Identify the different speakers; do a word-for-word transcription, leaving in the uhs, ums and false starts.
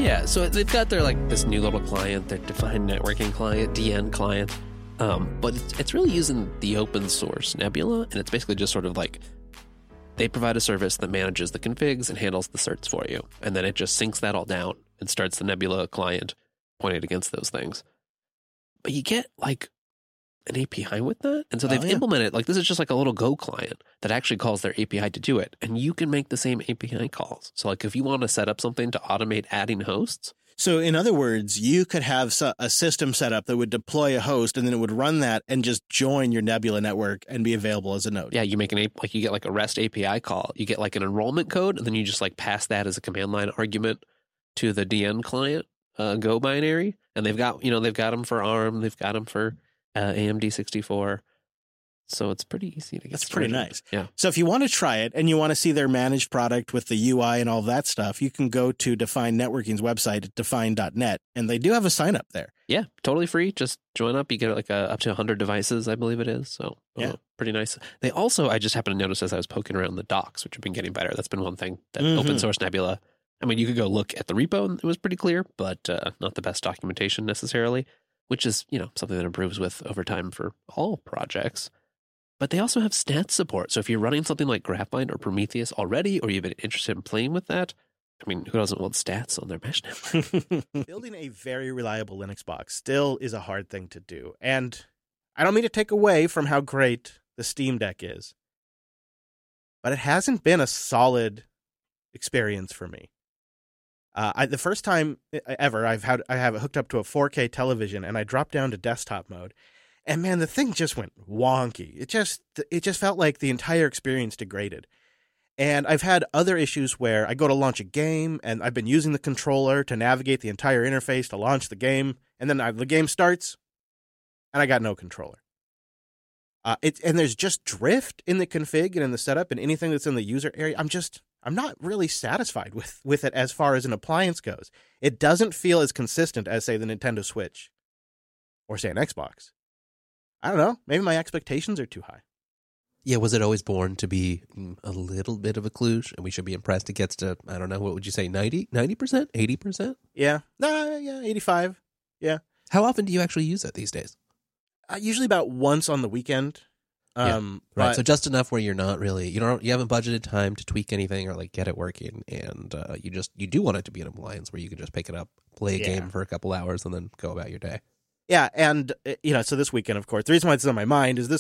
Speaker 1: Yeah, so they've got their like this new little client, their defined networking client, D N client, um, but it's, it's really using the open source Nebula, and it's basically just sort of like they provide a service that manages the configs and handles the certs for you, and then it just syncs that all down and starts the Nebula client pointed against those things. But you get like an A P I with that, and so they've
Speaker 2: oh, yeah.
Speaker 1: implemented like this is just like a little Go client that actually calls their A P I to do it, and you can make the same A P I calls. So like if you want to set up something to automate adding hosts.
Speaker 2: So in other words, you could have a system set up that would deploy a host, and then it would run that and just join your Nebula network and be available as a node.
Speaker 1: Yeah, you make an A like you get like a REST A P I call. You get like an enrollment code, and then you just like pass that as a command line argument to the D N client uh, Go binary, and they've got you know they've got them for ARM, they've got them for uh, A M D sixty-four. So it's pretty easy to get
Speaker 2: That's
Speaker 1: started.
Speaker 2: pretty nice.
Speaker 1: Yeah.
Speaker 2: So if you want to try it and you want to see their managed product with the U I and all that stuff, you can go to Define Networking's website at define dot net, and they do have a sign up there.
Speaker 1: Yeah, totally free. Just join up. You get like a, up to one hundred devices, I believe it is. So
Speaker 2: yeah,
Speaker 1: uh, pretty nice. They also, I just happened to notice as I was poking around the docs, which have been getting better. That's been one thing that
Speaker 2: mm-hmm.
Speaker 1: open source Nebula. I mean, you could go look at the repo and it was pretty clear, but uh, not the best documentation necessarily, which is, you know, something that improves with over time for all projects. But they also have stats support. So if you're running something like GraphBind or Prometheus already, or you've been interested in playing with that, I mean, who doesn't want stats on their mesh network?
Speaker 2: Building a very reliable Linux box still is a hard thing to do. And I don't mean to take away from how great the Steam Deck is, but it hasn't been a solid experience for me. Uh, I, the first time ever I've had I have it hooked up to a four K television, and I dropped down to desktop mode. And man, the thing just went wonky. It just it just felt like the entire experience degraded. And I've had other issues where I go to launch a game, and I've been using the controller to navigate the entire interface to launch the game, and then I, the game starts, and I got no controller. Uh, it, and there's just drift in the config and in the setup and anything that's in the user area. I'm just I'm not really satisfied with, with it as far as an appliance goes. It doesn't feel as consistent as, say, the Nintendo Switch or, say, an Xbox. I don't know. Maybe my expectations are too high.
Speaker 3: Yeah, was it always born to be a little bit of a kludge, and we should be impressed it gets to, I don't know, what would you say, ninety, ninety percent, eighty percent?
Speaker 2: Yeah. No, yeah, eighty-five. Yeah.
Speaker 3: How often do you actually use it these days?
Speaker 2: Uh, usually about once on the weekend. Um,
Speaker 3: yeah. Right,
Speaker 2: but,
Speaker 3: so just enough where you're not really, you don't, you haven't budgeted time to tweak anything or like get it working, and uh, you just, you do want it to be an appliance where you can just pick it up, play a
Speaker 2: yeah.
Speaker 3: game for a couple hours, and then go about your day.
Speaker 2: Yeah, and, you know, so this weekend, of course, the reason why it's on my mind is this